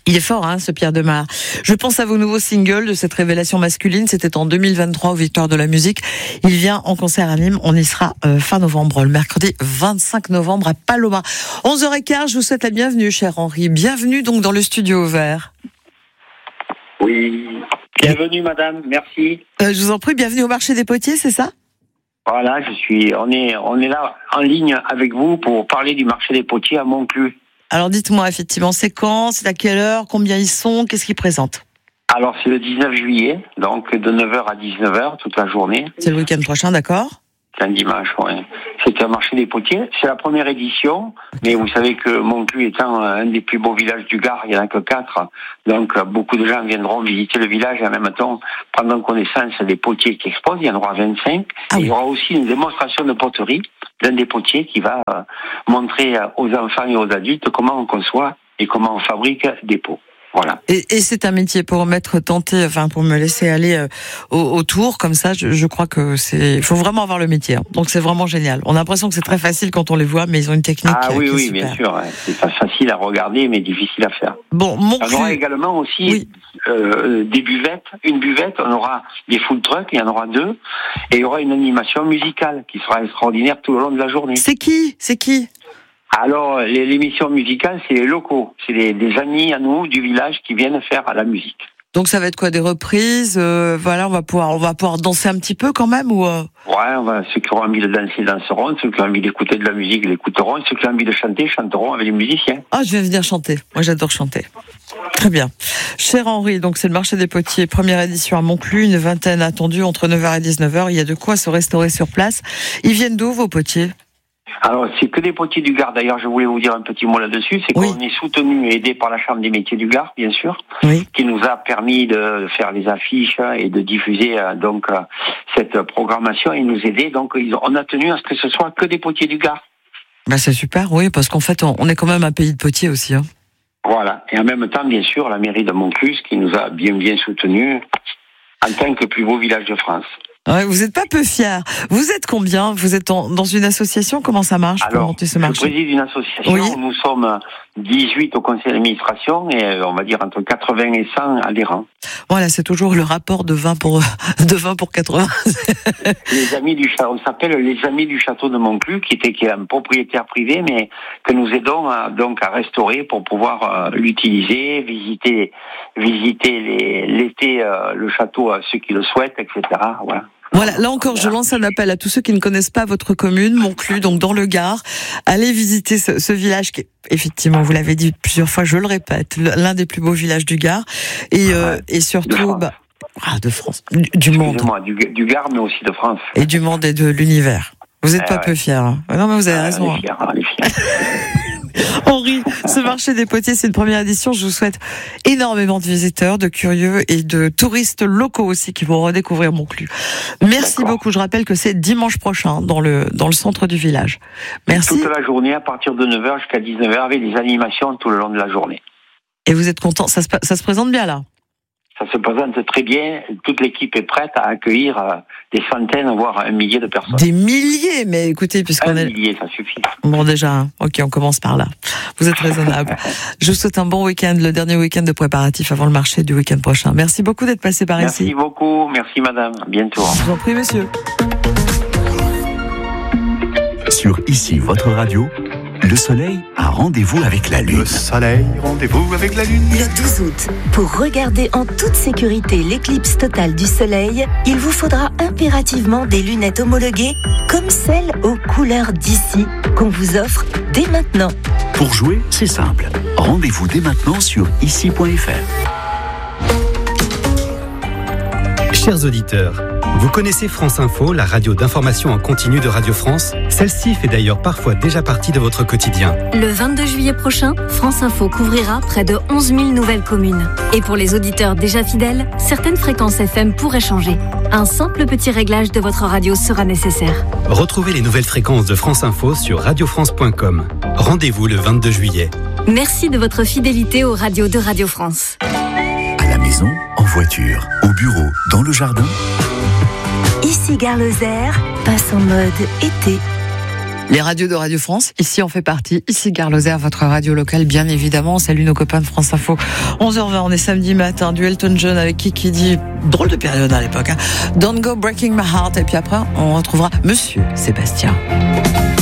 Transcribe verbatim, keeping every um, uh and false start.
Il est fort, hein, ce Pierre Demar. Je pense à vos nouveaux singles de cette révélation masculine. C'était en deux mille vingt-trois aux Victoires de la musique. Il vient en concert à Nîmes. On y sera euh, fin novembre, le mercredi vingt-cinq novembre à Paloma. onze heures quinze, je vous souhaite la bienvenue, cher Henri. Bienvenue donc dans le studio vert. Oui, bienvenue madame, merci. Euh, je vous en prie, bienvenue au marché des potiers, c'est ça ? Voilà, je suis, on est, on est là en ligne avec vous pour parler du marché des potiers à Monclus. Alors dites-moi, effectivement, c'est quand, c'est à quelle heure, combien ils sont, qu'est-ce qu'ils présentent ? Alors c'est le dix-neuf juillet, donc de neuf heures à dix-neuf heures toute la journée. C'est le week-end prochain, d'accord ? C'est un dimanche, oui. C'est un marché des potiers. C'est la première édition, mais vous savez que Monclus étant un des plus beaux villages du Gard, il n'y en a que quatre. Donc beaucoup de gens viendront visiter le village et en même temps prendre connaissance des potiers qui exposent. Il y en aura vingt-cinq. Ah oui. Il y aura aussi une démonstration de poterie d'un des potiers qui va montrer aux enfants et aux adultes comment on conçoit et comment on fabrique des pots. Voilà. Et, et c'est un métier pour m'être tenté, enfin pour me laisser aller euh, au, autour comme ça. Je, je crois que c'est, il faut vraiment avoir le métier. Hein. Donc c'est vraiment génial. On a l'impression que c'est très facile quand on les voit, mais ils ont une technique. Ah oui, qui est oui, super. Bien sûr. Ouais. C'est pas facile à regarder, mais difficile à faire. Bon, mon on aura également aussi oui. euh, des buvettes, une buvette. On aura des food trucks, il y en aura deux, et il y aura une animation musicale qui sera extraordinaire tout le long de la journée. C'est qui C'est qui Alors, les, l'émission musicale, c'est les locaux. C'est des, des amis à nous du village qui viennent faire la musique. Donc ça va être quoi, des reprises euh, Voilà, on va pouvoir, on va pouvoir danser un petit peu quand même ou euh... Ouais, on va, ceux qui auront envie de danser danseront, ceux qui ont envie d'écouter de la musique l'écouteront, ceux qui ont envie de chanter chanteront avec les musiciens. Ah, je vais venir chanter. Moi, j'adore chanter. Très bien. Cher Henri, donc c'est le marché des potiers, première édition à Monclus, une vingtaine attendue entre neuf heures et dix-neuf heures. Il y a de quoi se restaurer sur place. Ils viennent d'où vos potiers ? Alors, c'est que des potiers du Gard. D'ailleurs, je voulais vous dire un petit mot là-dessus. C'est oui. qu'on est soutenu et aidé par la Chambre des métiers du Gard, bien sûr, oui. qui nous a permis de faire les affiches et de diffuser donc cette programmation et nous aider. Donc, on a tenu à ce que ce soit que des potiers du Gard. Ben, c'est super, oui, parce qu'en fait, on est quand même un pays de potiers aussi. Hein. Voilà. Et en même temps, bien sûr, la mairie de Monclus qui nous a bien, bien soutenus en tant que plus beau village de France. Ouais, vous n'êtes pas peu fiers. Vous êtes combien ? Vous êtes en, dans une association ? Comment ça marche pour Alors, monter ce marché ? Je préside une association. Oui. Nous sommes dix-huit au conseil d'administration et on va dire entre quatre-vingts et cent adhérents. Voilà, c'est toujours le rapport de vingt pour, de vingt pour quatre-vingts. Les amis du château, on s'appelle les amis du château de Monclus, qui était qui est un propriétaire privé, mais que nous aidons à, donc à restaurer pour pouvoir euh, l'utiliser, visiter, visiter les, l'été euh, le château à ceux qui le souhaitent, et cetera. Voilà. Voilà, là encore, je lance un appel à tous ceux qui ne connaissent pas votre commune, Monclus, donc dans le Gard. Allez visiter ce, ce village qui est, effectivement, vous l'avez dit plusieurs fois, je le répète, l'un des plus beaux villages du Gard. Et, euh, ouais, et surtout, de bah, ah, de France, du, du monde. Du, du Gard, mais aussi de France. Et du monde et de l'univers. Vous n'êtes eh pas ouais. peu fiers. Hein. Non, mais vous avez ah, raison. On est fiers, on est fiers. Henri, ce marché des potiers, c'est une première édition. Je vous souhaite énormément de visiteurs, de curieux et de touristes locaux aussi qui vont redécouvrir Monclus. Merci D'accord. beaucoup. Je rappelle que c'est dimanche prochain dans le, dans le centre du village. Merci. Toute la journée à partir de neuf heures jusqu'à dix-neuf heures avec des animations tout le long de la journée. Et vous êtes content? Ça se, ça se présente bien là? Ça se présente très bien. Toute l'équipe est prête à accueillir des centaines, voire un millier de personnes. Des milliers? Mais écoutez, puisqu'on un est... Un millier, ça suffit. Bon, déjà, hein. Ok, on commence par là. Vous êtes raisonnable. Je vous souhaite un bon week-end, le dernier week-end de préparatif avant le marché du week-end prochain. Merci beaucoup d'être passé par Merci ici. Merci beaucoup. Merci madame. À bientôt. Je vous en prie, monsieur. Sur Ici, votre radio, le soleil a rendez-vous avec la lune. Le soleil, rendez-vous avec la lune. Le douze août, pour regarder en toute sécurité l'éclipse totale du soleil, il vous faudra impérativement des lunettes homologuées comme celles aux couleurs d'ici qu'on vous offre dès maintenant. Pour jouer, c'est simple. Rendez-vous dès maintenant sur ici point f r. Chers auditeurs, vous connaissez France Info, la radio d'information en continu de Radio France? Celle-ci fait d'ailleurs parfois déjà partie de votre quotidien. Le vingt-deux juillet prochain, France Info couvrira près de onze mille nouvelles communes. Et pour les auditeurs déjà fidèles, certaines fréquences F M pourraient changer. Un simple petit réglage de votre radio sera nécessaire. Retrouvez les nouvelles fréquences de France Info sur radio france point com. Rendez-vous le vingt-deux juillet. Merci de votre fidélité aux radios de Radio France. À la maison, en voiture, au bureau, dans le jardin. Ici Gare Lozère passe en mode été. Les radios de Radio France, ici on fait partie, ici Gare Lozère, votre radio locale bien évidemment. Salut nos copains de France Info. onze heures vingt, on est samedi matin, du Elton John avec Kiki D, drôle de période à l'époque. Hein. Don't Go Breaking My Heart, et puis après on retrouvera Monsieur Sébastien.